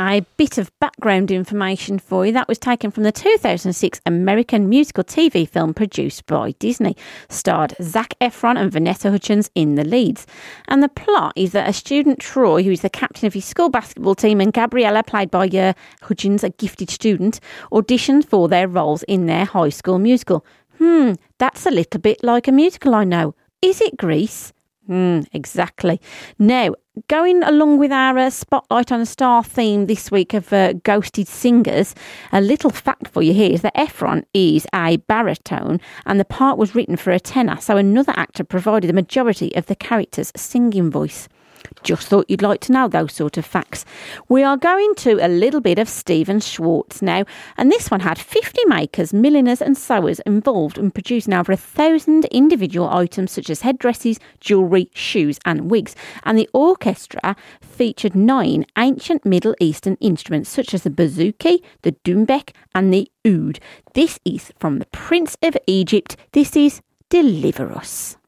a bit of background information for you. That was taken from the 2006 American musical TV film produced by Disney. Starred Zac Efron and Vanessa Hudgens in the leads. And the plot is that a student, Troy, who is the captain of his school basketball team, and Gabriella, played by Hudgens, a gifted student, auditioned for their roles in their high school musical. That's a little bit like a musical, I know. Is it Grease? Exactly. Now, going along with our Spotlight on a Star theme this week of ghosted singers, a little fact for you here is that Efron is a baritone and the part was written for a tenor, so another actor provided the majority of the character's singing voice. Just thought you'd like to know those sort of facts. We are going to a little bit of Stephen Schwartz now, and this one had 50 makers, milliners and sewers involved in producing over 1,000 individual items such as headdresses, jewellery, shoes and wigs, and the orchestra featured 9 ancient Middle Eastern instruments such as the bouzouki, the doumbek and the oud. This is from the Prince of Egypt. This is Deliver Us.